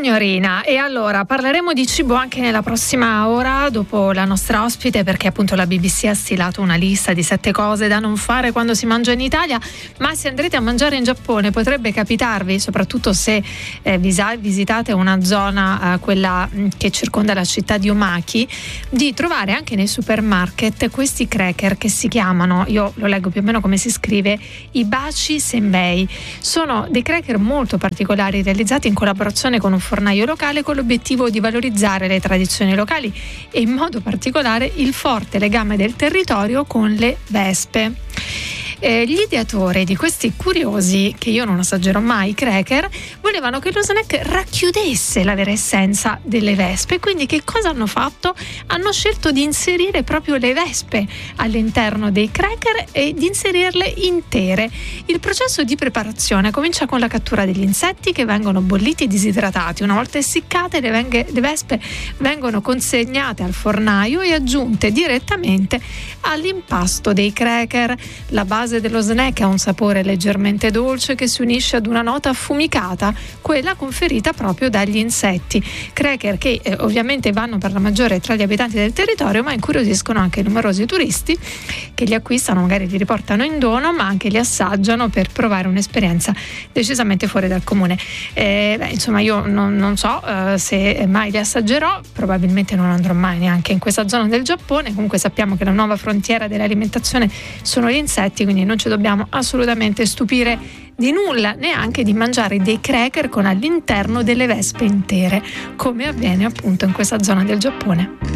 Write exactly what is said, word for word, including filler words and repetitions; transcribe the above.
signorina. E allora parleremo di cibo anche nella prossima ora dopo la nostra ospite, perché appunto la B B C ha stilato una lista di sette cose da non fare quando si mangia in Italia, ma se andrete a mangiare in Giappone potrebbe capitarvi, soprattutto se eh, visa- visitate una zona, eh, quella che circonda la città di Omaki, di trovare anche nei supermarket questi cracker che si chiamano, io lo leggo più o meno come si scrive, Hibachi Senbei. Sono dei cracker molto particolari realizzati in collaborazione con un fornaio locale con l'obiettivo di valorizzare le tradizioni locali e in modo particolare il forte legame del territorio con le vespe. Eh, gli ideatori di questi curiosi, che io non assaggerò mai, cracker, volevano che lo snack racchiudesse la vera essenza delle vespe. Quindi che cosa hanno fatto? Hanno scelto di inserire proprio le vespe all'interno dei cracker e di inserirle intere. Il processo di preparazione comincia con la cattura degli insetti che vengono bolliti e disidratati. Una volta essiccate, le, venghe, le vespe vengono consegnate al fornaio e aggiunte direttamente all'impasto dei cracker. La base dello snack ha un sapore leggermente dolce che si unisce ad una nota affumicata, quella conferita proprio dagli insetti. Cracker che eh, ovviamente vanno per la maggiore tra gli abitanti del territorio, ma incuriosiscono anche numerosi turisti che li acquistano, magari li riportano in dono, ma anche li assaggiano per provare un'esperienza decisamente fuori dal comune. Eh, beh, insomma, io non, non so eh, se mai li assaggerò, probabilmente non andrò mai neanche in questa zona del Giappone. Comunque sappiamo che la nuova frontiera dell'alimentazione sono gli insetti, quindi non ci dobbiamo assolutamente stupire di nulla, neanche di mangiare dei cracker con all'interno delle vespe intere, come avviene appunto in questa zona del Giappone.